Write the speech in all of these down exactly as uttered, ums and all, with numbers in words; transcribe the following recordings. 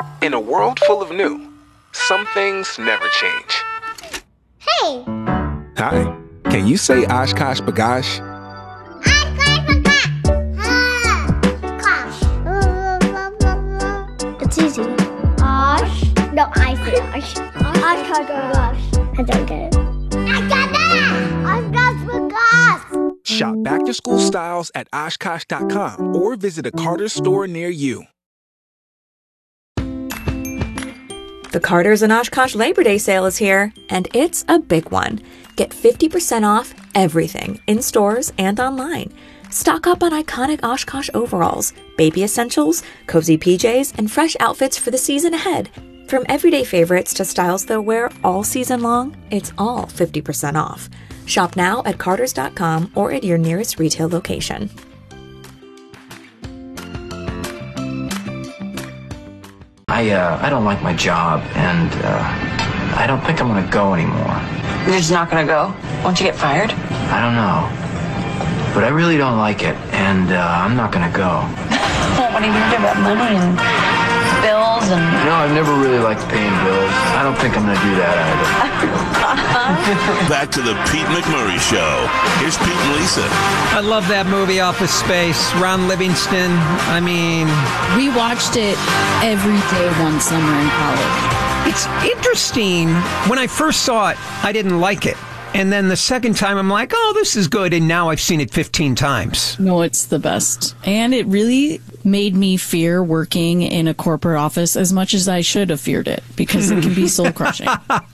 In a world full of new, some things never change. Hey! Hi. Can you say Oshkosh Bagosh? It's easy. Osh. No, I say Osh. Oshkosh Bagosh. I don't get it. I got that! Oshkosh Bagosh! Shop back-to-school styles at Oshkosh dot com or visit a Carter's store near you. The Carter's and Oshkosh Labor Day sale is here, and it's a big one. Get fifty percent off everything in stores and online. Stock up on iconic Oshkosh overalls, baby essentials, cozy P Js, and fresh outfits for the season ahead. From everyday favorites to styles they'll wear all season long, it's all fifty percent off. Shop now at Carters dot com or at your nearest retail location. I, uh, I don't like my job, and uh, I don't think I'm gonna go anymore. You're just not gonna go? Won't you get fired? I don't know. But I really don't like it, and uh, I'm not gonna go. What are you gonna do about money and bills and... You know, I've never really liked paying bills. I don't think I'm gonna do that either. Back to the Pete McMurray Show. Here's Pete and Lisa. I love that movie, Office Space. Ron Livingston. I mean... We watched it every day one summer in college. It's interesting. When I first saw it, I didn't like it. And then the second time, I'm like, oh, this is good. And now I've seen it fifteen times. No, it's the best. And it really made me fear working in a corporate office as much as I should have feared it, because it can be soul-crushing.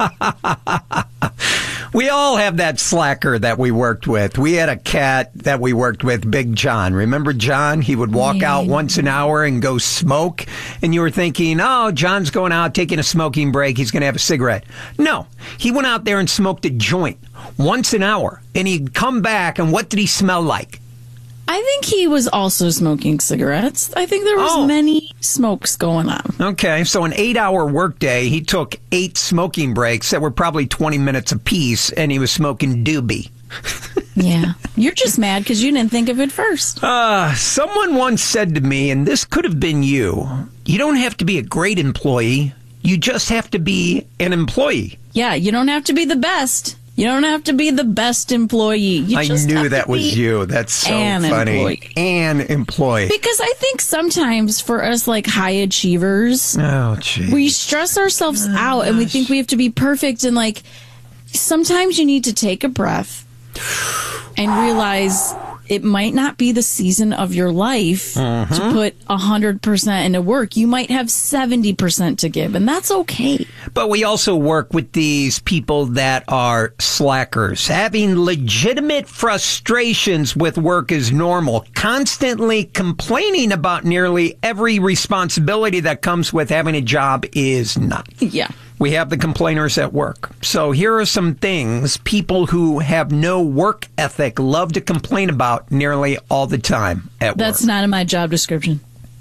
We all have that slacker that we worked with. We had a cat that we worked with, Big John. Remember John? He would walk Yeah. out once an hour and go smoke. And you were thinking, oh, John's going out, taking a smoking break. He's going to have a cigarette. No, he went out there and smoked a joint once an hour. And he'd come back, and what did he smell like? I think he was also smoking cigarettes. I think there was Oh. many smokes going on. Okay, so an eight-hour workday, he took eight smoking breaks that were probably twenty minutes apiece, and he was smoking doobie. Yeah. You're just mad because you didn't think of it first. Uh, someone once said to me, and this could have been you, you don't have to be a great employee, you just have to be an employee. Yeah, you don't have to be the best. You don't have to be the best employee. You I just knew have that to was be you. That's so an funny. employee. An employee. Because I think sometimes for us, like, high achievers, Oh, gee. we stress ourselves out and we think we have to be perfect. And, like, sometimes you need to take a breath and realize it might not be the season of your life Mm-hmm. to put one hundred percent into work. You might have seventy percent to give, and that's okay. But we also work with these people that are slackers. Having legitimate frustrations with work is normal. Constantly complaining about nearly every responsibility that comes with having a job is not. Yeah. We have the complainers at work. So here are some things people who have no work ethic love to complain about nearly all the time at That's work. not in my job description.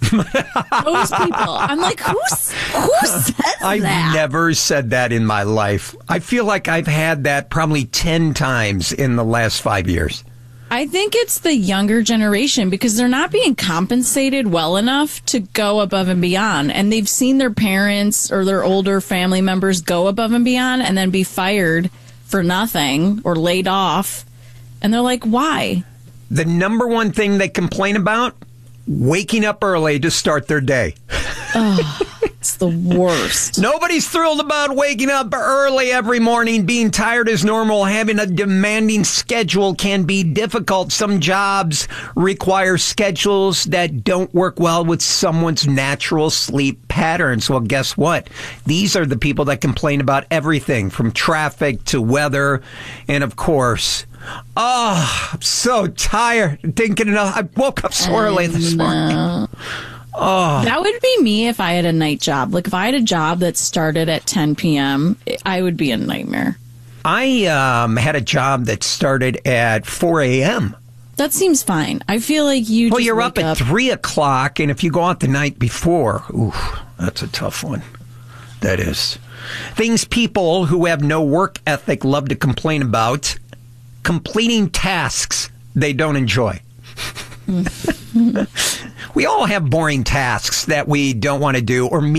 Those people. I'm like, who's, who says I've that? never said that in my life. I feel like I've had that probably ten times in the last five years. I think it's the younger generation because they're not being compensated well enough to go above and beyond. And they've seen their parents or their older family members go above and beyond and then be fired for nothing or laid off. And they're like, why? The number one thing they complain about, waking up early to start their day. It's the worst. Nobody's thrilled about waking up early every morning. Being tired is normal. Having a demanding schedule can be difficult. Some jobs require schedules that don't work well with someone's natural sleep patterns. Well, guess what? These are the people that complain about everything from traffic to weather. And of course, oh, I'm so tired. Didn't get enough. I woke up so early this morning. Oh. That would be me if I had a night job. Like, if I had a job that started at ten p.m., I would be a nightmare. I um, had a job that started at four a.m. That seems fine. I feel like you Well, just you're wake up at three o'clock, and if you go out the night before, ooh, that's a tough one. That is. Things people who have no work ethic love to complain about, completing tasks they don't enjoy. We all have boring tasks that we don't want to do or